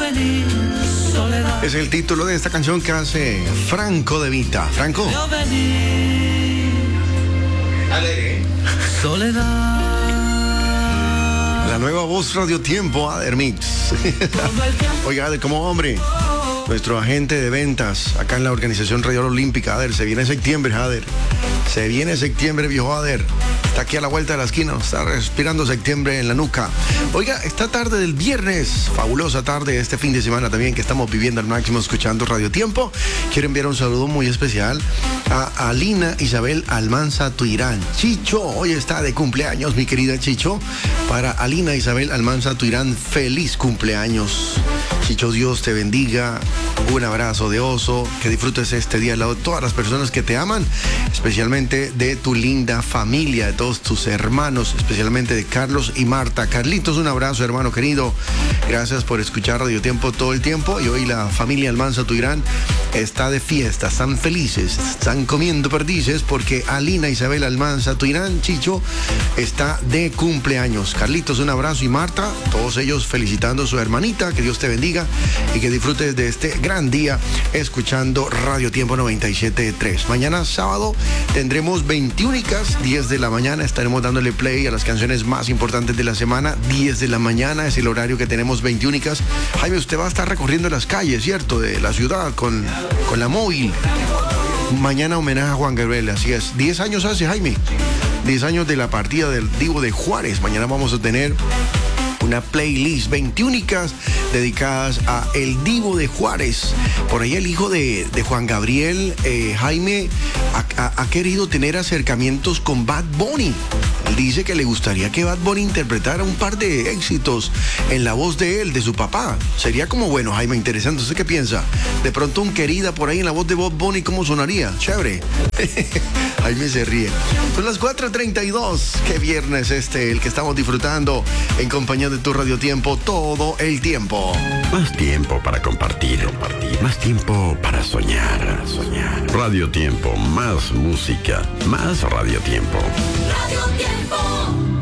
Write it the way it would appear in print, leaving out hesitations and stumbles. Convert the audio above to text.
Es el título de esta canción que hace Franco De Vita. Franco. Alegre. La nueva voz Radio Tiempo, Ader Mix. Oiga, Ader, como hombre, nuestro agente de ventas acá en la organización Radial Olímpica, Ader, se viene septiembre, Ader. Se viene septiembre, viejo Ader. Está aquí a la vuelta de la esquina, está respirando septiembre en la nuca. Oiga, esta tarde del viernes, fabulosa tarde, este fin de semana también que estamos viviendo al máximo escuchando Radio Tiempo, quiero enviar un saludo muy especial a Alina Isabel Almanza Tuirán. Chicho, hoy está de cumpleaños, mi querida Chicho. Para Alina Isabel Almanza Tuirán, feliz cumpleaños. Chicho, Dios te bendiga. Un abrazo de oso. Que disfrutes este día al lado de todas las personas que te aman, especialmente de tu linda familia, de todos tus hermanos, especialmente de Carlos y Marta. Carlitos, un abrazo, hermano querido. Gracias por escuchar Radio Tiempo todo el tiempo. Y hoy la familia Almanza Tuirán está de fiesta, están felices, están comiendo perdices porque Alina Isabel Almanza Tuirán, Chicho, está de cumpleaños. Carlitos, un abrazo, y Marta, todos ellos felicitando a su hermanita. Que Dios te bendiga y que disfrutes de este gran día escuchando Radio Tiempo 97.3. Mañana sábado tendremos 21:00, 10 de la mañana, estaremos dándole play a las canciones más importantes de la semana. 10 de la mañana es el horario que tenemos, 21:00. Jaime, usted va a estar recorriendo las calles, ¿cierto?, de la ciudad con la móvil. Mañana homenaje a Juan Gabriel, así es. 10 años hace, Jaime. 10 años de la partida del Divo de Juárez. Mañana vamos a tener una playlist 21:00 dedicadas a el Divo de Juárez. Por ahí el hijo de Juan Gabriel, Jaime, ha querido tener acercamientos con Bad Bunny. Él dice que le gustaría que Bad Bunny interpretara un par de éxitos en la voz de él, de su papá. Sería como, bueno, Jaime, interesante. ¿Usted qué piensa? De pronto un Querida por ahí en la voz de Bad Bunny, ¿cómo sonaría? Chévere. Jaime se ríe. Son las 4:32. Qué viernes el que estamos disfrutando en compañía de tu Radio Tiempo todo el tiempo. Más tiempo para compartir. Más tiempo para soñar. Radio Tiempo, más música, más Radio Tiempo. Radio Tiempo.